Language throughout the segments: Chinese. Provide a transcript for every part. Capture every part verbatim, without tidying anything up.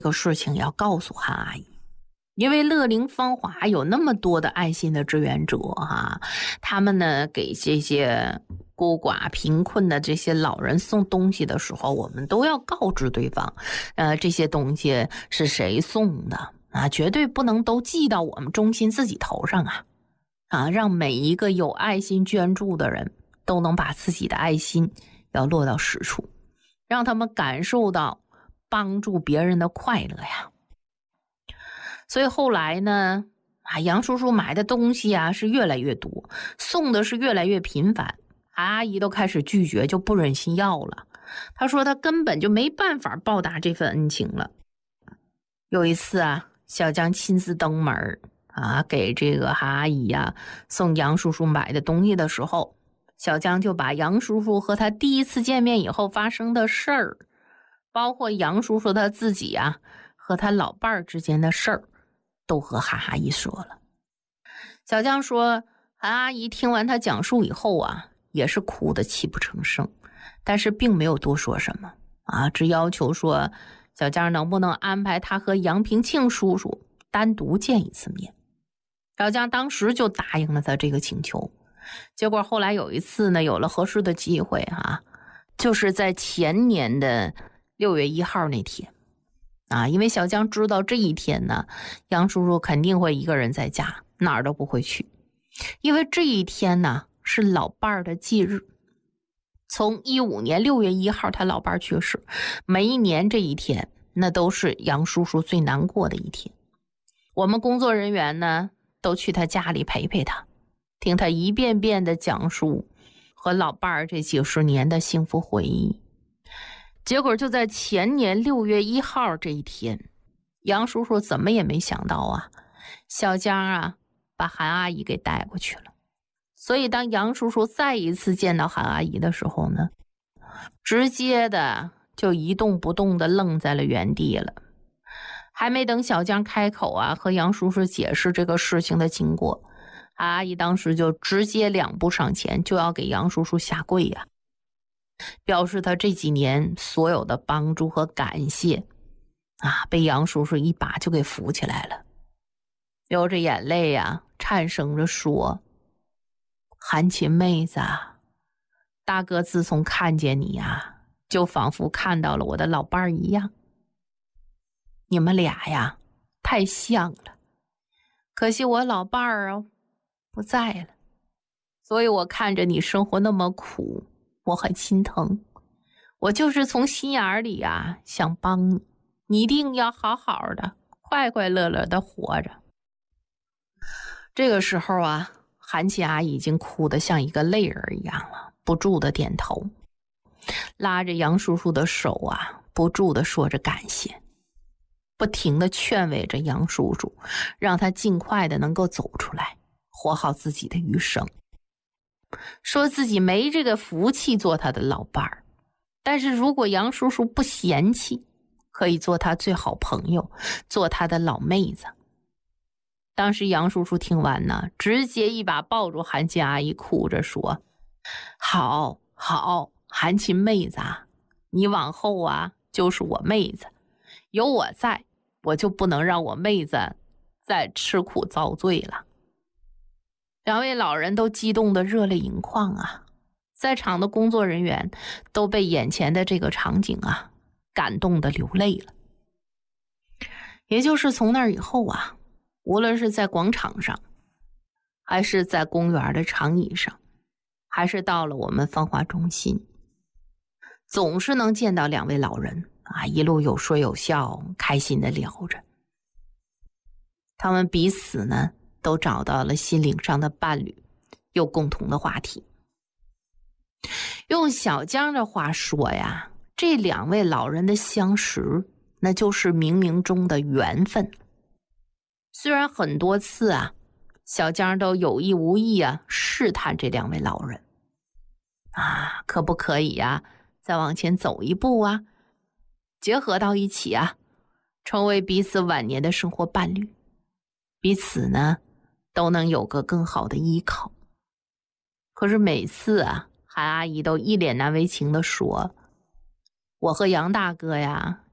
个事情要告诉韩阿姨。因为乐龄芳华有那么多的爱心的志愿者哈，他们呢给这些孤寡贫困的这些老人送东西的时候，我们都要告知对方，呃，这些东西是谁送的啊，绝对不能都寄到我们中心自己头上啊，啊，让每一个有爱心捐助的人都能把自己的爱心要落到实处，让他们感受到帮助别人的快乐呀。所以后来呢，啊，杨叔叔买的东西啊是越来越多，送的是越来越频繁，韩阿姨都开始拒绝，就不忍心要了。她说她根本就没办法报答这份恩情了。有一次啊，小江亲自登门啊，给这个韩阿姨啊送杨叔叔买的东西的时候，小江就把杨叔叔和他第一次见面以后发生的事儿，包括杨叔叔他自己啊和他老伴儿之间的事儿，都和韩阿姨说了。小江说，韩阿姨听完他讲述以后啊，也是哭得泣不成声，但是并没有多说什么啊，只要求说小江能不能安排他和杨平庆叔叔单独见一次面。小江当时就答应了他这个请求。结果后来有一次呢，有了合适的机会啊，就是在前年的六月一号那天啊，因为小江知道这一天呢，杨叔叔肯定会一个人在家，哪儿都不会去，因为这一天呢是老伴儿的忌日。从一五年六月一号他老伴儿去世，每一年这一天那都是杨叔叔最难过的一天。我们工作人员呢都去他家里陪陪他，听他一遍遍的讲述和老伴儿这几十年的幸福回忆。结果就在前年六月一号这一天，杨叔叔怎么也没想到啊，小江啊把韩阿姨给带过去了。所以当杨叔叔再一次见到韩阿姨的时候呢，直接的就一动不动的愣在了原地了。还没等小江开口啊和杨叔叔解释这个事情的经过，韩阿姨当时就直接两步上前，就要给杨叔叔下跪呀、啊，表示他这几年所有的帮助和感谢啊，被杨叔叔一把就给扶起来了，流着眼泪呀、啊，颤声着说：“韩琴妹子，大哥自从看见你啊，就仿佛看到了我的老伴儿一样。你们俩呀，太像了。可惜我老伴儿啊不在了，所以我看着你生活那么苦，我很心疼。我就是从心眼里啊想帮你，你一定要好好的，快快乐乐的活着。”这个时候啊，韩琪阿姨已经哭得像一个泪人一样了，不住的点头，拉着杨叔叔的手啊，不住的说着感谢，不停的劝慰着杨叔叔，让他尽快的能够走出来，活好自己的余生。说自己没这个福气做他的老伴儿，但是如果杨叔叔不嫌弃，可以做他最好朋友，做他的老妹子。当时杨叔叔听完呢，直接一把抱住韩琴阿姨，哭着说：“好好，韩琴妹子啊，你往后啊就是我妹子，有我在，我就不能让我妹子再吃苦遭罪了。”两位老人都激动得热泪盈眶啊，在场的工作人员都被眼前的这个场景啊感动得流泪了。也就是从那以后啊，无论是在广场上，还是在公园的长椅上，还是到了我们芳华中心，总是能见到两位老人啊，一路有说有笑，开心的聊着。他们彼此呢都找到了心灵上的伴侣，有共同的话题。用小江的话说呀，这两位老人的相识，那就是冥冥中的缘分。虽然很多次啊，小江都有意无意啊试探这两位老人啊，可不可以啊再往前走一步啊，结合到一起啊，成为彼此晚年的生活伴侣，彼此呢都能有个更好的依靠。可是每次啊，韩阿姨都一脸难为情地说：“我和杨大哥呀，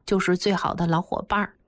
就是最好的老伙伴儿。